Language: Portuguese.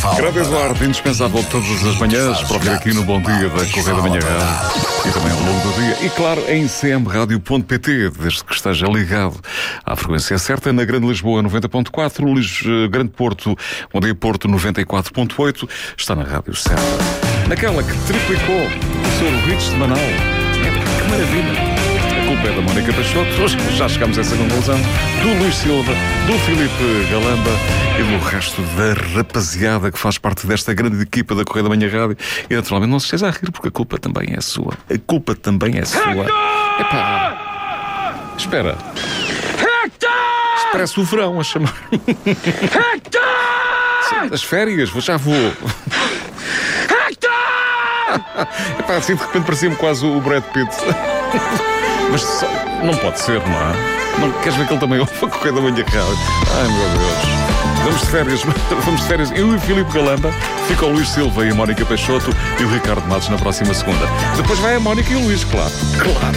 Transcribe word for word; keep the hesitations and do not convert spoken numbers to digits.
Grande Eduardo, indispensável todas as manhãs para ouvir aqui no Bom Dia da Correia da Manhã e também ao longo do dia. E claro, em c m rádio ponto p t, desde que esteja ligado à frequência certa, na Grande Lisboa noventa ponto quatro, Lis, Grande Porto, onde é Porto noventa e quatro ponto oito, está na rádio certa. Naquela que triplicou o seu hit semanal. É, que maravilha! A culpa é da Mónica Peixoto. Hoje já chegamos a essa conclusão. Do Luís Silva, do Filipe Galamba e do resto da rapaziada que faz parte desta grande equipa da Correia da Manhã Rádio. E naturalmente não se esteja a rir, porque a culpa também é sua. A culpa também é sua. Epá! Espera. Isto parece o verão a chamar. Sim, das férias, já vou. Epá, assim de repente parecia-me quase o Brad Pitt. Mas só, não pode ser, não é? Não, queres ver que ele também ouve a Correia da Manhã Rádio? Ai, meu Deus. Vamos de férias, vamos de férias. Eu e o Filipe Galamba, fica o Luís Silva e a Mónica Peixoto e o Ricardo Matos na próxima segunda. Depois vai a Mónica e o Luís, claro. Claro.